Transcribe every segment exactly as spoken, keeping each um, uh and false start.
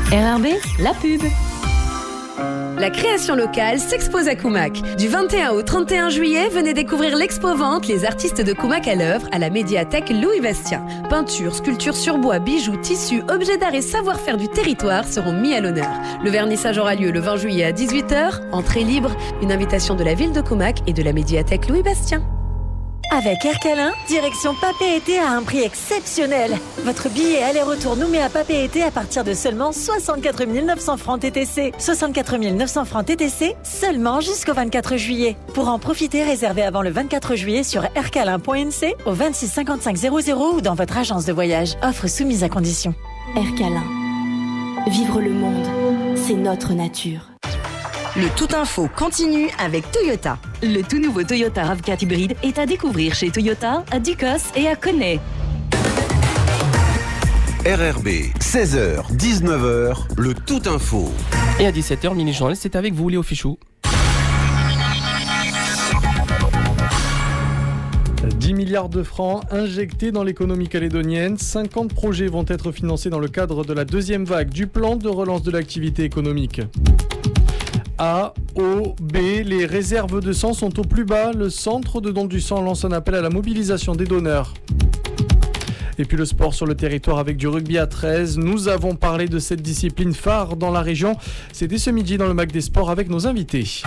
R R B, la pub. La création locale s'expose à Koumac. Du vingt et un au trente et un juillet, venez découvrir l'expo-vente Les artistes de Koumac à l'œuvre à la médiathèque Louis Bastien. Peintures, sculptures sur bois, bijoux, tissus, objets d'art et savoir-faire du territoire seront mis à l'honneur. Le vernissage aura lieu le vingt juillet à dix-huit heures, entrée libre. Une invitation de la ville de Koumac et de la médiathèque Louis Bastien. Avec Air Calin, direction Papeete à un prix exceptionnel. Votre billet aller-retour Nouméa Papeete à partir de seulement soixante-quatre mille neuf cents francs T T C. soixante-quatre mille neuf cents francs T T C seulement jusqu'au vingt-quatre juillet. Pour en profiter, réservez avant le vingt-quatre juillet sur aircalin point n c au vingt-six cinquante-cinq zéro zéro ou dans votre agence de voyage. Offre soumise à condition. Air Calin. Vivre le monde, c'est notre nature. Le Tout Info continue avec Toyota. Le tout nouveau Toyota RAV quatre hybride est à découvrir chez Toyota, à Ducos et à Connay. R R B, seize heures, dix-neuf heures, le Tout Info. Et à dix-sept heures, Mini Journal, c'est avec vous, Léo Fichou. dix milliards de francs injectés dans l'économie calédonienne. cinquante projets vont être financés dans le cadre de la deuxième vague du plan de relance de l'activité économique. A, O, B, les réserves de sang sont au plus bas. Le centre de don du sang lance un appel à la mobilisation des donneurs. Et puis le sport sur le territoire avec du rugby à treize. Nous avons parlé de cette discipline phare dans la région. C'était ce midi dans le Mac des Sports avec nos invités.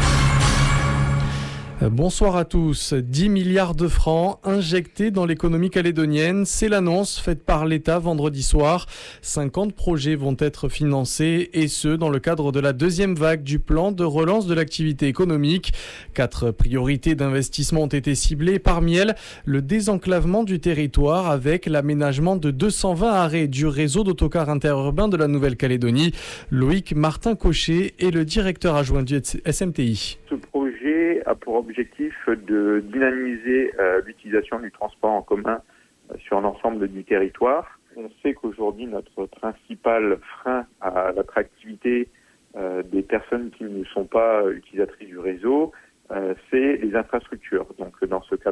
Bonsoir à tous. dix milliards de francs injectés dans l'économie calédonienne. C'est l'annonce faite par l'État vendredi soir. cinquante projets vont être financés et ce, dans le cadre de la deuxième vague du plan de relance de l'activité économique. Quatre priorités d'investissement ont été ciblées. Parmi elles, le désenclavement du territoire avec l'aménagement de deux cent vingt arrêts du réseau d'autocars interurbains de la Nouvelle-Calédonie. Loïc Martin-Cochet est le directeur adjoint du S M T I. Ce projet a pour objectif de dynamiser euh, l'utilisation du transport en commun euh, sur l'ensemble du territoire. On sait qu'aujourd'hui, notre principal frein à l'attractivité euh, des personnes qui ne sont pas utilisatrices du réseau, euh, c'est les infrastructures. Donc, dans ce cadre